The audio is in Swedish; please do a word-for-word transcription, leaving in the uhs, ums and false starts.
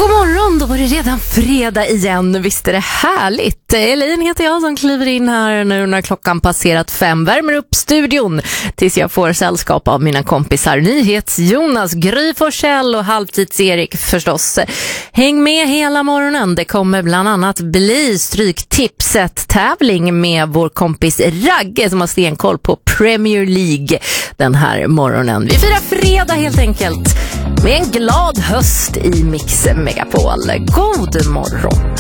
God morgon, då var det redan fredag igen. Visst är det härligt? Elin heter jag som kliver in här nu när klockan passerat fem. Värmer upp studion tills jag får sällskap av mina kompisar. Nyhets-Jonas, Gry Forssell och Halvtids-Erik förstås. Häng med hela morgonen. Det kommer bland annat bli Stryktipset-tävling med vår kompis Ragge som har stenkoll på Premier League den här morgonen. Vi firar fredag helt enkelt med en glad höst i Mix Megapol. God morgon!